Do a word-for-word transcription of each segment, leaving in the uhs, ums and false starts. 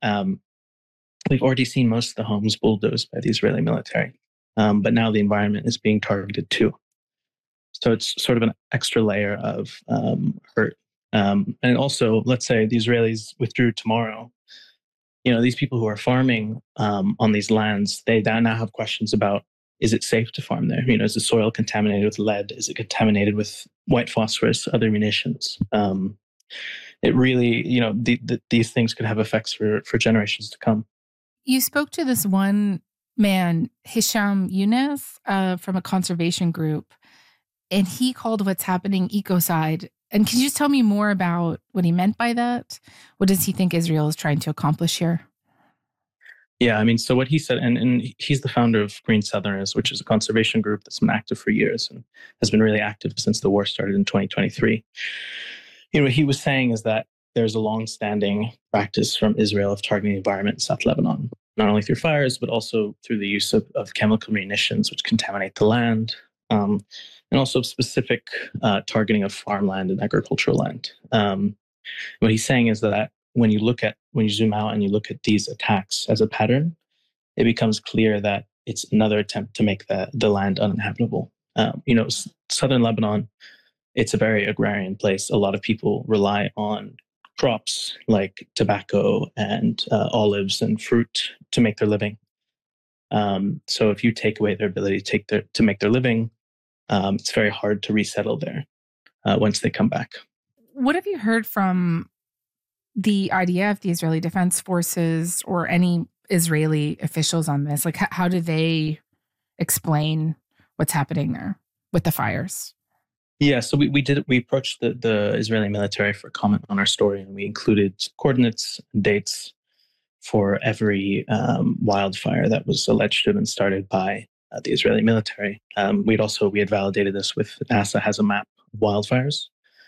um, we've already seen most of the homes bulldozed by the Israeli military. Um, but now the environment is being targeted too. So it's sort of an extra layer of um, hurt. Um, and also, let's say the Israelis withdrew tomorrow. You know, these people who are farming um, on these lands, they now have questions about, is it safe to farm there? You know, is the soil contaminated with lead? Is it contaminated with white phosphorus, other munitions? Um, it really, you know, the, the, these things could have effects for, for generations to come. You spoke to this one man, Hisham Younes, uh, from a conservation group, and he called what's happening ecocide. And can you just tell me more about what he meant by that? What does he think Israel is trying to accomplish here? Yeah, I mean, so what he said, and, and he's the founder of Green Southerners, which is a conservation group that's been active for years and has been really active since the war started in twenty twenty-three. You know, what he was saying is that there's a long-standing practice from Israel of targeting the environment in South Lebanon, not only through fires, but also through the use of, of chemical munitions, which contaminate the land, um, and also specific uh, targeting of farmland and agricultural land. Um, what he's saying is that when you look at, when you zoom out and you look at these attacks as a pattern, it becomes clear that it's another attempt to make the, the land uninhabitable. Um, you know, s- southern Lebanon, it's a very agrarian place. A lot of people rely on crops like tobacco and uh, olives and fruit to make their living. Um, so if you take away their ability to take their to make their living, um, it's very hard to resettle there uh, once they come back. What have you heard from the I D F, the Israeli Defense Forces, or any Israeli officials on this? Like, how, how do they explain what's happening there with the fires? Yeah, so we, we did we approached the, the Israeli military for comment on our story, and we included coordinates and dates for every um, wildfire that was alleged to have been started by uh, the Israeli military. Um, we'd also we had validated this with NASA has a map of wildfires,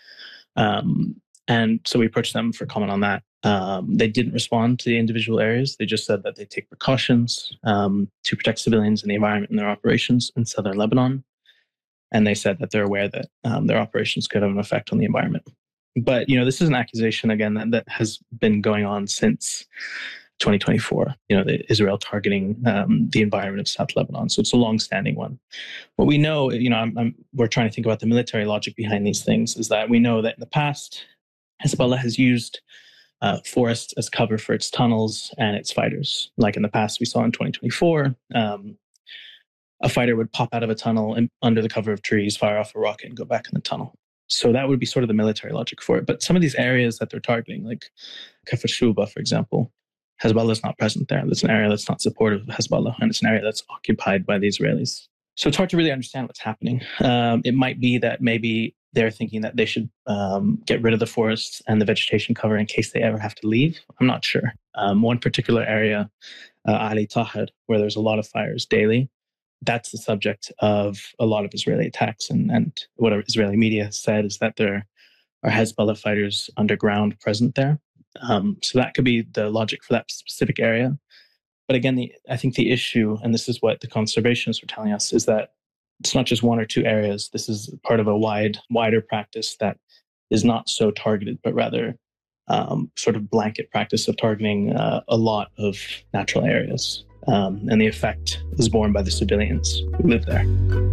um, and so we approached them for comment on that. Um, they didn't respond to the individual areas. They just said that they take precautions um, to protect civilians and the environment in their operations in southern Lebanon. And they said that they're aware that um, their operations could have an effect on the environment. But, you know, this is an accusation, again, that, that has been going on since twenty twenty-four, you know, the Israel targeting um, the environment of South Lebanon. So it's a long-standing one. What we know, you know, I'm, I'm, we're trying to think about the military logic behind these things, is that we know that in the past, Hezbollah has used uh, forests as cover for its tunnels and its fighters. Like in the past, we saw in twenty twenty-four, um, a fighter would pop out of a tunnel and under the cover of trees, fire off a rocket, and go back in the tunnel. So that would be sort of the military logic for it. But some of these areas that they're targeting, like Kafr Shuba, for example, Hezbollah is not present there. That's an area that's not supportive of Hezbollah, and it's an area that's occupied by the Israelis. So it's hard to really understand what's happening. Um, it might be that maybe they're thinking that they should um, get rid of the forests and the vegetation cover in case they ever have to leave. I'm not sure. Um, one particular area, uh, Ali Tahir, where there's a lot of fires daily, that's the subject of a lot of Israeli attacks. And, and what Israeli media said is that there are Hezbollah fighters underground present there. Um, so that could be the logic for that specific area. But again, the, I think the issue, and this is what the conservationists are telling us, is that it's not just one or two areas. This is part of a wide, wider practice that is not so targeted, but rather um, sort of blanket practice of targeting uh, a lot of natural areas. Um, and the effect is borne by the civilians who live there.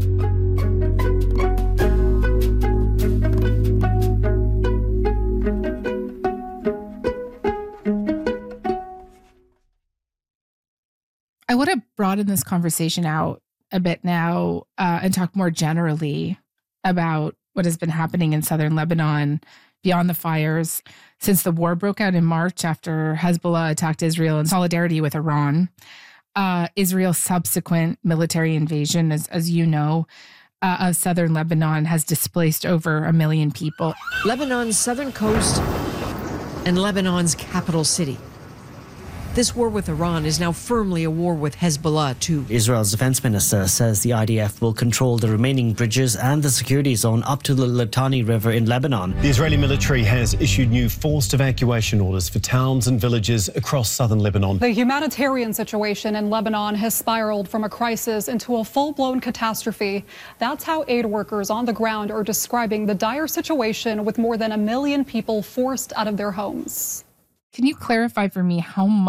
I want to broaden this conversation out a bit now uh, and talk more generally about what has been happening in southern Lebanon beyond the fires since the war broke out in March after Hezbollah attacked Israel in solidarity with Iran. Uh, Israel's subsequent military invasion, as, as you know, uh, of southern Lebanon has displaced over a million people. Lebanon's southern coast and Lebanon's capital city. This war with Iran is now firmly a war with Hezbollah, too. Israel's defense minister says the I D F will control the remaining bridges and the security zone up to the Litani River in Lebanon. The Israeli military has issued new forced evacuation orders for towns and villages across southern Lebanon. The humanitarian situation in Lebanon has spiraled from a crisis into a full-blown catastrophe. That's how aid workers on the ground are describing the dire situation with more than a million people forced out of their homes. Can you clarify for me how much